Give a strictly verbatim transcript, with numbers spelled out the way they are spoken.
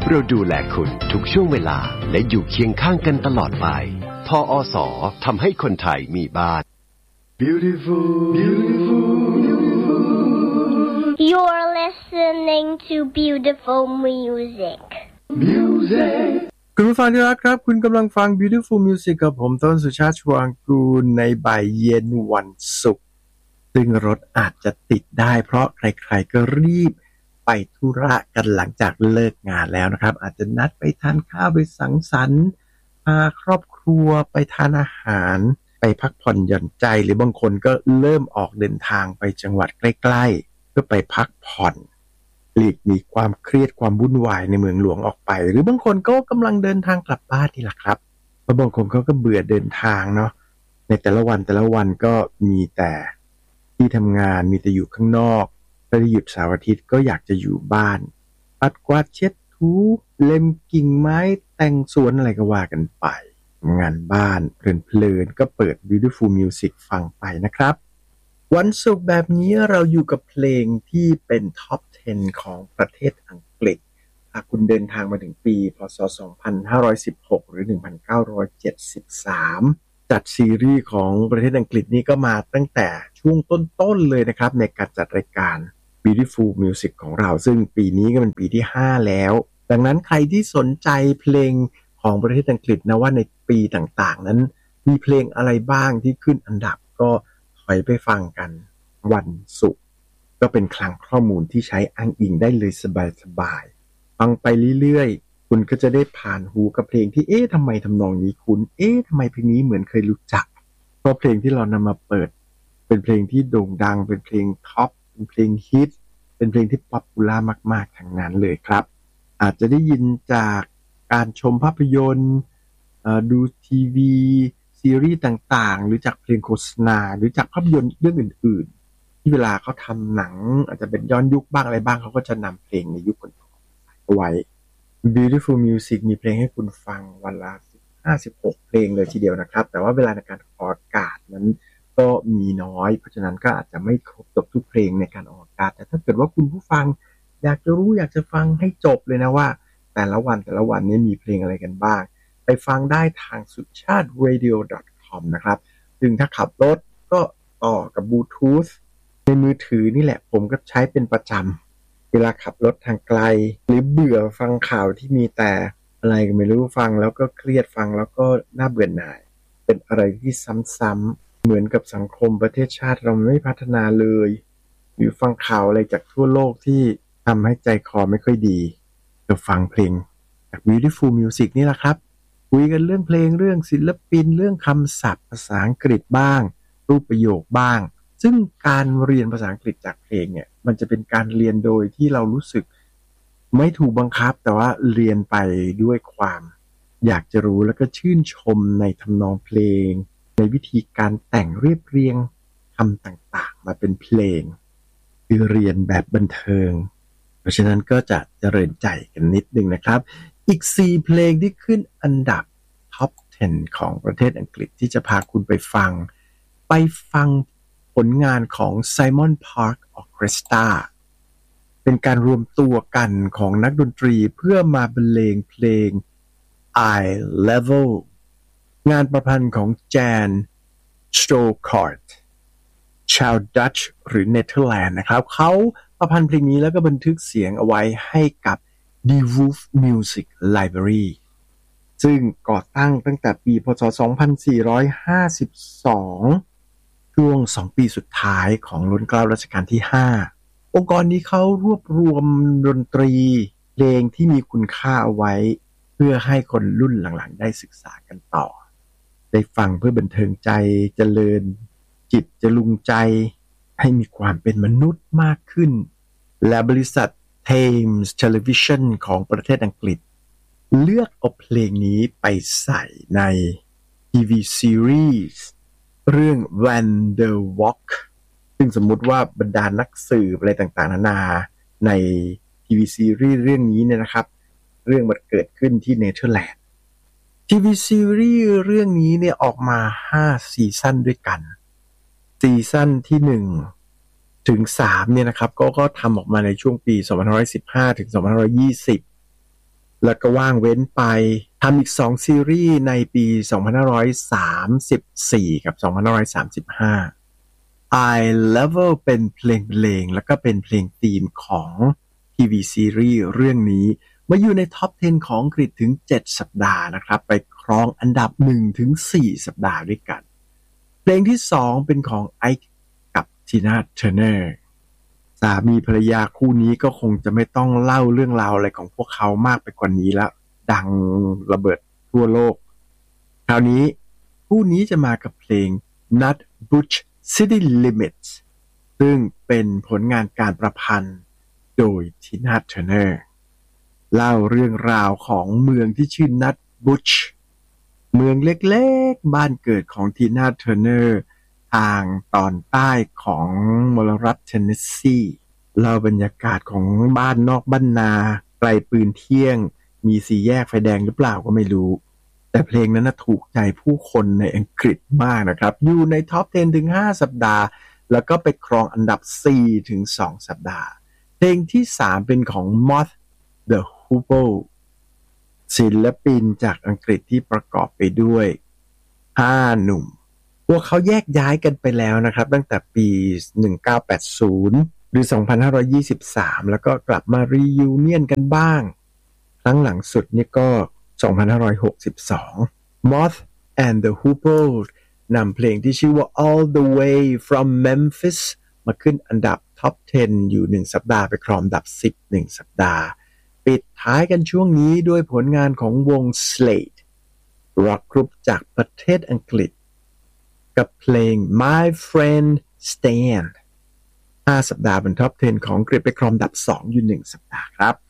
เราดูแลคุณทุกช่วงเวลาและอยู่เคียงข้างกันตลอดไปทอสทำให้คนไทยมีบ้าน Beautiful Beautiful You're listening to beautiful music Music คุณผู้ฟังที่รักครับคุณกำลังฟัง Beautiful Music กับผมต้นสุชาติชวางกูลในบ่ายเย็นวันศุกร์ซึ่งรถอาจจะติดได้เพราะใครๆก็รีบไปธุระกันหลังจากเลิกงานแล้วนะครับอาจจะนัดไปทานข้าวไปสังสรรค์พาครอบครัวไปทานอาหารไปพักผ่อนหย่อนใจหรือบางคนก็เริ่มออกเดินทางไปจังหวัดใกล้ๆเพื่อไปพักผ่อนหลีกหนีความเครียดความวุ่นวายในเมืองหลวงออกไปหรือบางคนก็กำลังเดินทางกลับบ้านนี่แหละครับเพราะบางคนเขาก็เบื่อเดินทางเนาะในแต่ละวันแต่ละวันก็มีแต่ที่ทำงานมีแต่อยู่ข้างนอกถ้าได้หยุดเสาร์อาทิตย์ก็อยากจะอยู่บ้านปัดกวาดเช็ดถูเล็มกิ่งไม้แต่งสวนอะไรก็ว่ากันไปงานบ้านเพลินๆก็เปิด Beautiful Music ฟังไปนะครับวันศุกร์แบบนี้เราอยู่กับเพลงที่เป็นท็อปสิบของประเทศอังกฤษหากคุณเดินทางมาถึงปีพ.ศ. สองพันห้าร้อยสิบหกหรือหนึ่งพันเก้าร้อยเจ็ดสิบสามจัดซีรีส์ของประเทศอังกฤษนี่ก็มาตั้งแต่ช่วงต้นๆเลยนะครับในการจัดรายการ Beautiful Music ของเราซึ่งปีนี้ก็เป็นปีที่ห้าแล้วดังนั้นใครที่สนใจเพลงของประเทศอังกฤษนะว่าในปีต่างๆนั้นมีเพลงอะไรบ้างที่ขึ้นอันดับก็ถอยไปฟังกันวันศุกร์ก็เป็นคลังข้อมูลที่ใช้อ้างอิงได้เลยสบายๆฟังไปเรื่อยๆคุณก็จะได้ผ่านหูกับเพลงที่เอ๊ะทำไมทำนองนี้คุ้นเอ๊ะทำไมเพลงนี้เหมือนเคยรู้จักเพราะเพลงที่เรานำมาเปิดเป็นเพลงที่โด่งดังเป็นเพลงท็อปเป็นเพลงฮิตเป็นเพลงที่ป๊อปปูล่ามากๆทั้งนั้นเลยครับอาจจะได้ยินจากการชมภาพยนตร์ดูทีวีซีรีส์ต่างๆหรือจากเพลงโฆษณาหรือจากภาพยนตร์เรื่องอื่นๆที่เวลาเขาทำหนังอาจจะเป็นย้อนยุคบ้างอะไรบ้างเขาก็จะนำเพลงในยุคก่อนๆเอาไว้ Beautiful Music มีเพลงให้คุณฟังวันละสิบห้า สิบหกเพลงเลยทีเดียวนะครับแต่ว่าเวลาในการออกอากาศนั้นก็มีน้อยเพราะฉะนั้นก็อาจจะไม่ครบจบทุกเพลงในการออกอากาศแต่ถ้าเกิดว่าคุณผู้ฟังอยากจะรู้อยากจะฟังให้จบเลยนะว่าแต่ละวันแต่ละวันนี้มีเพลงอะไรกันบ้างไปฟังได้ทางสุชาติ เรดิโอ ดอท คอม นะครับซึ่งถ้าขับรถก็ต่อกับบลูทูธในมือถือนี่แหละผมก็ใช้เป็นประจำเวลาขับรถทางไกลหรือเบื่อฟังข่าวที่มีแต่อะไรก็ไม่รู้ฟังแล้วก็เครียดฟังแล้วก็น่าเบื่อหน่ายเป็นอะไรที่ซ้ำๆเหมือนกับสังคมประเทศชาติเราไม่พัฒนาเลยหรือฟังข่าวอะไรจากทั่วโลกที่ทำให้ใจคอไม่ค่อยดีก็ฟังเพลงจาก Beautiful Music นี่แหละครับคุยกันเรื่องเพลงเรื่องศิลปินเรื่องคำศัพท์ภาษาอังกฤษบ้างรูปประโยคบ้างซึ่งการเรียนภาษาอังกฤษจากเพลงเนี่ยมันจะเป็นการเรียนโดยที่เรารู้สึกไม่ถูกบังคับแต่ว่าเรียนไปด้วยความอยากจะรู้แล้วก็ชื่นชมในทำนองเพลงในวิธีการแต่งเรียบเรียงคำต่างๆมาเป็นเพลงคือเรียนแบบบันเทิงเพราะฉะนั้นก็จะเจริญใจกันนิดนึงนะครับอีกสี่เพลงที่ขึ้นอันดับท็อปสิบของประเทศอังกฤษที่จะพาคุณไปฟังไปฟังผลงานของ Simon Park Orchestra เป็นการรวมตัวกันของนักดนตรีเพื่อมาบรรเลงเพลง Eye Level งานประพันธ์ของ Jan Stokoart ชาวดัตช์หรือเนเธอร์แลนด์นะครับเขาประพันธ์เพลงนี้แล้วก็บันทึกเสียงเอาไว้ให้กับ The Wolf Music Library ซึ่งก่อตั้งตั้งแต่ปีพ.ศ. สองพันสี่ร้อยห้าสิบสองช่วงสองปีสุดท้ายของรัชกาลรัชกาลที่ห้าองค์กรนี้เขารวบรวมดนตรีเพลงที่มีคุณค่าเอาไว้เพื่อให้คนรุ่นหลังๆได้ศึกษากันต่อได้ฟังเพื่อบันเทิงใจเจริญจิตจลุงใจให้มีความเป็นมนุษย์มากขึ้นและบริษัท Thames Television ของประเทศอังกฤษเลือกเอาเพลงนี้ไปใส่ใน ที วี Series เรื่อง When the Walk ซึ่งสมมุติว่าบรรดานักสืบอะไรต่างๆนานาใน ที วี Series เรื่องนี้เนี่ยนะครับเรื่องมันเกิดขึ้นที่เนเธอร์แลนด์ ที วี Series เรื่องนี้เนี่ยออกมาห้าซีซั่นด้วยกันซีซั่นที่หนึ่งถึงสามเนี่ยนะครับก็ก็ทำออกมาในช่วงปีสองพันห้าร้อยสิบห้าถึงสองพันห้าร้อยยี่สิบแล้วก็ว่างเว้นไปทำอีกสองซีรีส์ในปีสองพันห้าร้อยสามสิบสี่กับสองพันห้าร้อยสามสิบห้า Eye Level เป็นเพลงเพลงแล้วก็เป็นเพลงธีมของ ที วี ซีรีส์เรื่องนี้มาอยู่ในท็อปสิบของอังกฤษถึงเจ็ดสัปดาห์นะครับไปครองอันดับ หนึ่งถึงสี่ สัปดาห์ด้วยกันเพลงที่สองเป็นของไอค์กับทีน่าเทอร์เนอร์สามีภรรยาคู่นี้ก็คงจะไม่ต้องเล่าเรื่องราวอะไรของพวกเขามากไปกว่านี้แล้วดังระเบิดทั่วโลกคราวนี้คู่นี้จะมากับเพลง Nut Bush City Limits ซึ่งเป็นผลงานการประพันธ์โดยทีน่าเทอร์เนอร์เล่าเรื่องราวของเมืองที่ชื่อ Nut Bush เมืองเล็กๆบ้านเกิดของทีน่าเทอร์เนอร์ทางตอนใต้ของมลรัฐเทนเนสซีเล่าบรรยากาศของบ้านนอกบ้านนาไกลปืนเที่ยงมีสี่แยกไฟแดงหรือเปล่าก็ไม่รู้แต่เพลงนั้นนะถูกใจผู้คนในอังกฤษมากนะครับอยู่ในท็อปสิบถึงห้าสัปดาห์แล้วก็ไปครองอันดับสี่ถึงสองสัปดาห์เพลงที่สามเป็นของ Moth the Hoople ศิลปินจากอังกฤษที่ประกอบไปด้วยห้าหนุ่มพวกเขาแยกย้ายกันไปแล้วนะครับตั้งแต่ปีหนึ่งพันเก้าร้อยแปดสิบหรือสองพันห้าร้อยยี่สิบสามแล้วก็กลับมารียูเนียนกันบ้างครั้งหลังสุดนี่ก็สองพันห้าร้อยหกสิบสอง Moth and the Hoople นำเพลงที่ชื่อว่า All the Way from Memphis มาขึ้นอันดับท็อปสิบอยู่หนึ่งสัปดาห์ไปครองอันดับสิบ หนึ่งสัปดาห์ปิดท้ายกันช่วงนี้ด้วยผลงานของวง Slade ร็อกกรุ๊ปจากประเทศอังกฤษกับเพลง My Friend Stan ห้าสัปดาห์บนท็อปสิบของอังกฤษไปครองอันดับสองอยู่หนึ่งสัปดาห์ครับ